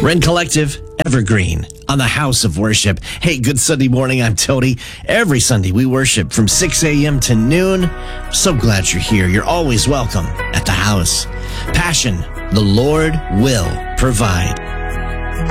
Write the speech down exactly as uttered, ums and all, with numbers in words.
Ren Collective, Evergreen, on the House of Worship. Hey, good Sunday morning. I'm Tony. Every Sunday we worship from six a.m. to noon. So glad you're here. You're always welcome at the house. Passion, the Lord will provide.